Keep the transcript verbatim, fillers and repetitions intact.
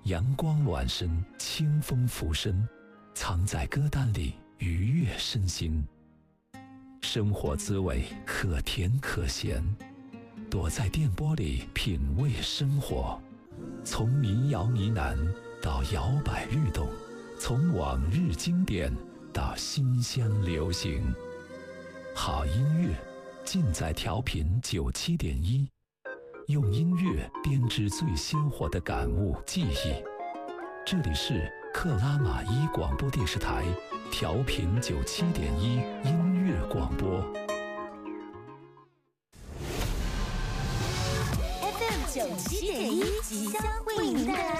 阳光暖身，清风拂身，藏在歌单里愉悦身心。生活滋味可甜可咸，躲在电波里品味生活。从民谣呢喃到摇摆律动，从往日经典到新乡流行，好音乐尽在调频九七点一，用音乐编织最鲜活的感悟记忆。这里是克拉玛依广播电视台调频九七点一音乐广播。 F M 九七点一即将为您带来